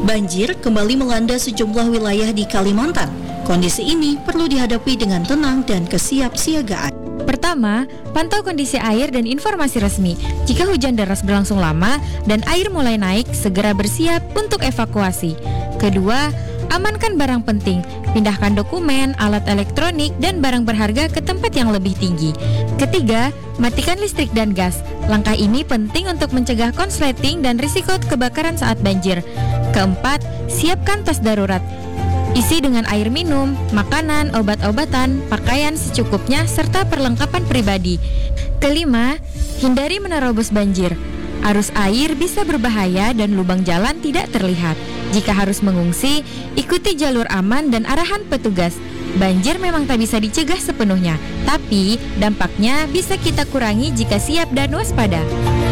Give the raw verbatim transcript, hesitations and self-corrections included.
Banjir kembali melanda sejumlah wilayah di Kalimantan. Kondisi ini perlu dihadapi dengan tenang dan kesiapsiagaan. Pertama, pantau kondisi air dan informasi resmi. Jika hujan deras berlangsung lama dan air mulai naik, segera bersiap untuk evakuasi. Kedua, amankan barang penting. Pindahkan dokumen, alat elektronik, dan barang berharga ke tempat yang lebih tinggi. Ketiga, matikan listrik dan gas. Langkah ini penting untuk mencegah konsleting dan risiko kebakaran saat banjir. Keempat, siapkan tas darurat. Isi dengan air minum, makanan, obat-obatan, pakaian secukupnya, serta perlengkapan pribadi. Kelima, hindari menerobos banjir. Arus air bisa berbahaya dan lubang jalan tidak terlihat. Jika harus mengungsi, ikuti jalur aman dan arahan petugas. Banjir memang tak bisa dicegah sepenuhnya, tapi dampaknya bisa kita kurangi jika siap dan waspada.